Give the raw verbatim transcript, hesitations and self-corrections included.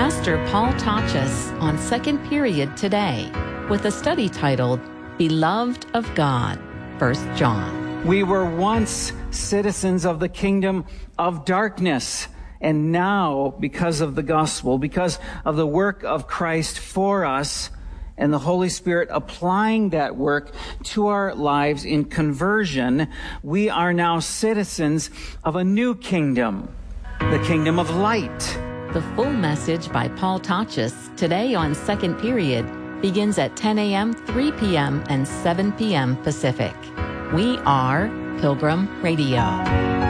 Pastor Paul Tachus on Second Period today with a study titled, Beloved of God, First John. We were once citizens of the kingdom of darkness, and now, because of the gospel, because of the work of Christ for us, and the Holy Spirit applying that work to our lives in conversion, we are now citizens of a new kingdom, the kingdom of light. The full message by Paul Tachus today on Second Period begins at ten a.m., three p.m., and seven p.m. Pacific. We are Pilgrim Radio.